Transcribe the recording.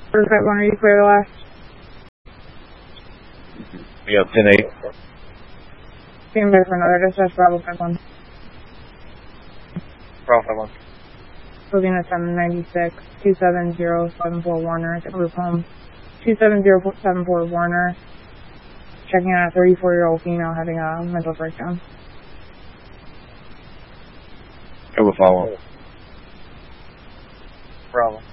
Perfect, when are you clear the last? We got 10-8. Stand by for another dispatch, Bravo 5-1. Bravo 5-1. Moving at 796, 27074 Warner at the group home. 27074 Warner. Checking on a 34-year-old female having a mental breakdown. Bravo 5-1. Bravo.